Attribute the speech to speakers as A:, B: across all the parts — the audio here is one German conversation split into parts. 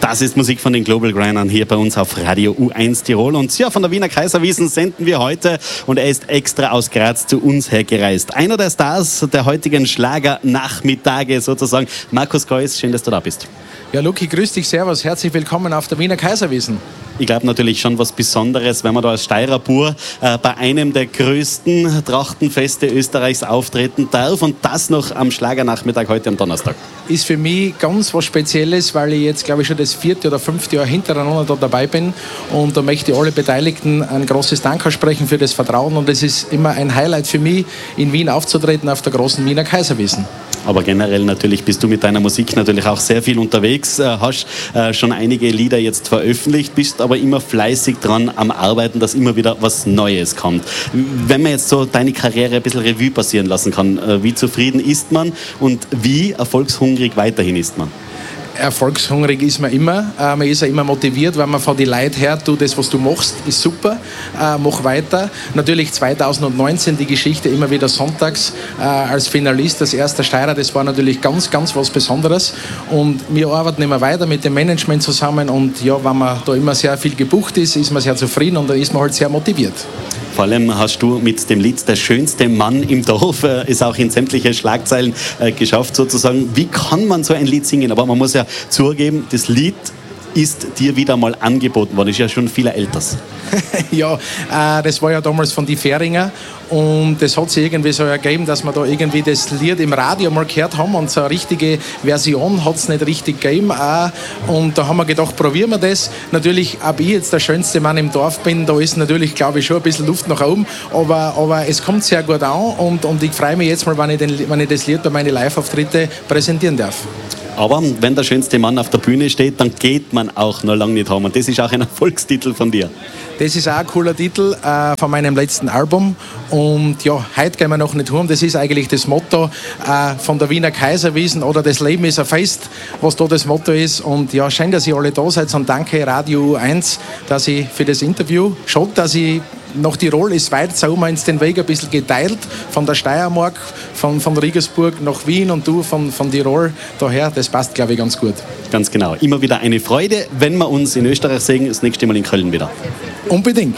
A: Das ist Musik von den Global Grindern hier bei uns auf Radio U1 Tirol. Und ja, von der Wiener Kaiserwiesen senden wir heute und er ist extra aus Graz zu uns hergereist. Einer der Stars der heutigen Schlagernachmittage sozusagen. Markus Geuss, schön, dass du da bist.
B: Ja, Luki, grüß dich, servus, herzlich willkommen auf der Wiener Kaiserwiesen.
A: Ich glaube natürlich schon was Besonderes, wenn man da als Steirer Bur bei einem der größten Trachtenfeste Österreichs auftreten darf und das noch am Schlagernachmittag heute am Donnerstag.
B: Ist für mich ganz was Spezielles, weil ich jetzt, glaube ich, schon das 4. oder 5. Jahr hintereinander da dabei bin und da möchte ich alle Beteiligten ein großes Dank aussprechen für das Vertrauen und es ist immer ein Highlight für mich, in Wien aufzutreten auf der großen Wiener Kaiserwiesen.
A: Aber generell natürlich bist du mit deiner Musik natürlich auch sehr viel unterwegs, hast schon einige Lieder jetzt veröffentlicht, bist aber immer fleißig dran am Arbeiten, dass immer wieder was Neues kommt. Wenn man jetzt so deine Karriere ein bisschen Revue passieren lassen kann, wie zufrieden ist man und wie erfolgshungrig weiterhin ist man?
B: Erfolgshungrig ist man immer. Man ist ja immer motiviert, weil man von den Leuten hört, du, das, was du machst, ist super, mach weiter. Natürlich 2019 die Geschichte immer wieder sonntags als Finalist, als erster Steirer, das war natürlich ganz, ganz was Besonderes. Und wir arbeiten immer weiter mit dem Management zusammen und ja, wenn man da immer sehr viel gebucht ist, ist man sehr zufrieden und dann ist man halt sehr motiviert.
A: Vor allem hast du mit dem Lied Der schönste Mann im Dorf ist auch in sämtliche Schlagzeilen geschafft sozusagen. Wie kann man so ein Lied singen? Aber man muss ja zugeben, das Lied ist dir wieder mal angeboten worden. Das ist ja schon viel älteres.
B: Ja, das war ja damals von die Fähringer und das hat sich irgendwie so ergeben, dass wir da irgendwie das Lied im Radio mal gehört haben und so eine richtige Version hat es nicht richtig gegeben. Und da haben wir gedacht, probieren wir das. Natürlich, ob ich jetzt der schönste Mann im Dorf bin, da ist natürlich, glaube ich, schon ein bisschen Luft nach oben, aber es kommt sehr gut an und ich freue mich jetzt mal, wenn ich das Lied bei meinen Live-Auftritten präsentieren darf.
A: Aber wenn der schönste Mann auf der Bühne steht, dann geht man auch noch lange nicht heim. Und das ist auch ein Erfolgstitel von dir.
B: Das ist auch ein cooler Titel von meinem letzten Album. Und ja, heute gehen wir noch nicht heim. Das ist eigentlich das Motto von der Wiener Kaiserwiesen oder das Leben ist ein Fest, was da das Motto ist. Und ja, schön, dass ihr alle da seid und danke Radio U1, dass ich für das Interview, schaut, dass ich nach Tirol ist weit, so haben wir uns den Weg ein bisschen geteilt, von der Steiermark, von Regensburg nach Wien und du von Tirol. Daher, das passt, glaube ich, ganz gut.
A: Ganz genau. Immer wieder eine Freude, wenn wir uns in Österreich sehen, das nächste Mal in Köln wieder.
B: Unbedingt.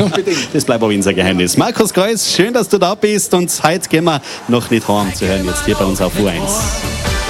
A: Das bleibt aber unser Geheimnis. Markus Geuss, schön, dass du da bist und heute gehen wir noch nicht heim zu hören, jetzt hier bei uns auf U1.